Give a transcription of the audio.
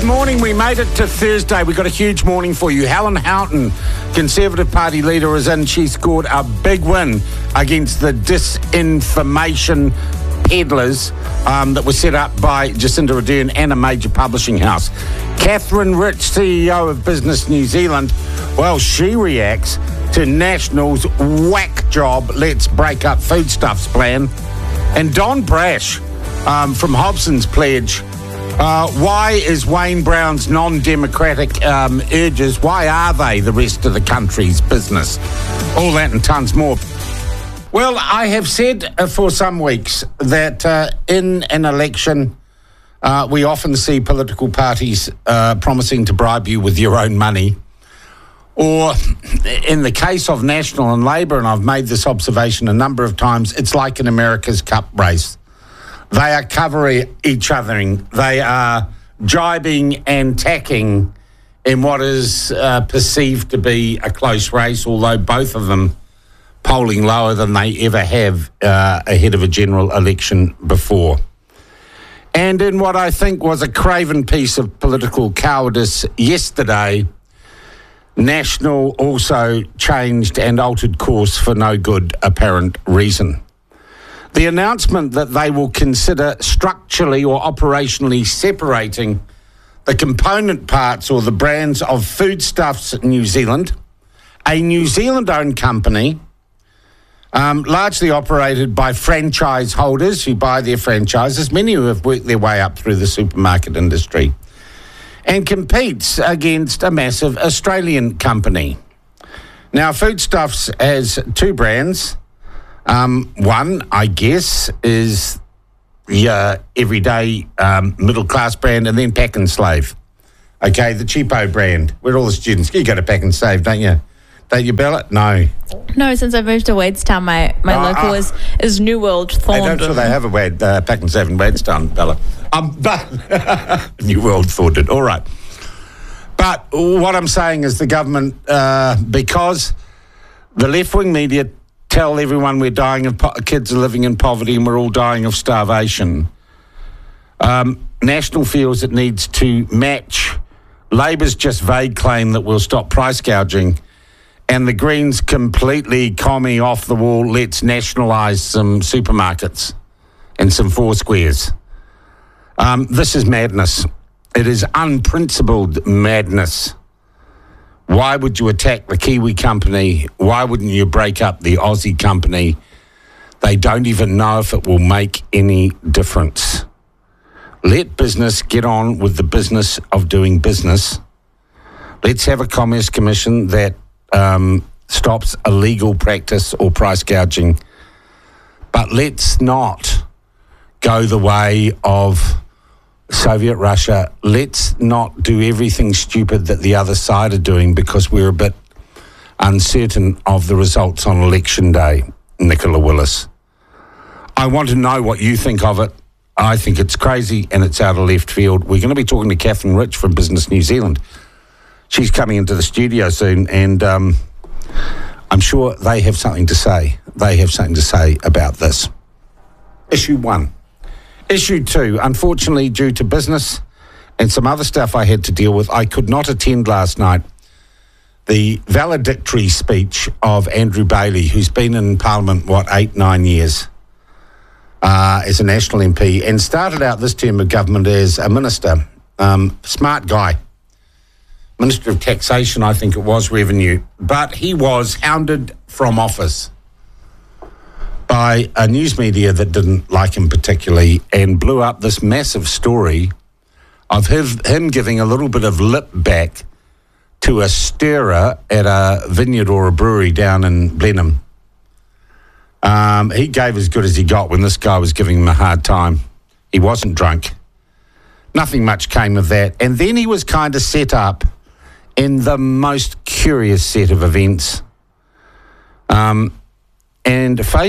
Good morning. We made it to Thursday. We've got a huge morning for you. Helen Houghton, Conservative Party leader, is in. She scored a big win against the disinformation peddlers that were set up by Jacinda Ardern and a major publishing house. Catherine Rich, CEO of Business New Zealand, well, she reacts to National's whack job, let's break up foodstuffs plan. And Don Brash from Hobson's Pledge. Why is Wayne Brown's non-democratic urges, why are they the rest of the country's business? All that and tons more. Well, I have said for some weeks that in an election, we often see political parties promising to bribe you with your own money. Or in the case of National and Labour, and I've made this observation a number of times, it's like an America's Cup race. They are covering each other. They are jibing and tacking in what is perceived to be a close race, although both of them polling lower than they ever have ahead of a general election before. And in what I think was a craven piece of political cowardice yesterday, National also changed and altered course for no good apparent reason. The announcement that they will consider structurally or operationally separating the component parts or the brands of Foodstuffs New Zealand, a New Zealand-owned company, largely operated by franchise holders who buy their franchises, many who have worked their way up through the supermarket industry, and competes against a massive Australian company. Now, Foodstuffs has two brands. One, I guess, is the everyday middle-class brand, and then Pack and Slave. Okay, the cheapo brand. Where all the students, you go to Pack and Slave, don't you? Don't you, Bella? No, since I moved to Wadestown, my local is New World Thorndon. I'm sure they have a Pack and Slave in Wadestown, Bella. But New World Thorndon, all right. But what I'm saying is the government, because the left-wing media tell everyone we're dying of kids are living in poverty and we're all dying of starvation. National feels it needs to match Labour's just vague claim that we'll stop price gouging, and the Greens completely commie off the wall, let's nationalise some supermarkets and some Four Squares. This is madness. It is unprincipled madness. Why would you attack the Kiwi company? Why wouldn't you break up the Aussie company? They don't even know if it will make any difference. Let business get on with the business of doing business. Let's have a Commerce Commission that stops illegal practice or price gouging. But let's not go the way of Soviet Russia. Let's not do everything stupid that the other side are doing because we're a bit uncertain of the results on election day, Nicola Willis. I want to know what you think of it. I think it's crazy and it's out of left field. We're going to be talking to Catherine Rich from Business New Zealand. She's coming into the studio soon, and I'm sure they have something to say. They have something to say about this. Issue 1. Issue 2, unfortunately, due to business and some other stuff I had to deal with, I could not attend last night the valedictory speech of Andrew Bailey, who's been in Parliament, 8-9 years, as a National MP, and started out this term of government as a minister. Smart guy. Minister of Taxation, I think it was, Revenue. But he was hounded from office by a news media that didn't like him particularly and blew up this massive story of him giving a little bit of lip back to a stirrer at a vineyard or a brewery down in Blenheim. He gave as good as he got when this guy was giving him a hard time. He wasn't drunk. Nothing much came of that. And then he was kind of set up in the most curious set of events. And